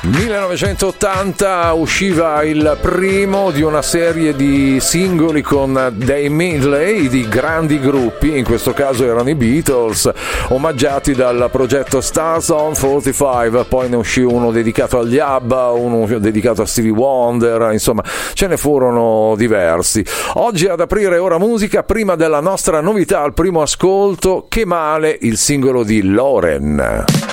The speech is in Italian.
1980 usciva il primo di una serie di singoli con dei medley di grandi gruppi, in questo caso erano i Beatles, omaggiati dal progetto Stars on 45, poi ne uscì uno dedicato agli ABBA, uno dedicato a Stevie Wonder, insomma ce ne furono diversi. Oggi ad aprire Ora Musica, prima della nostra novità al primo ascolto, Che male, il singolo di Loren.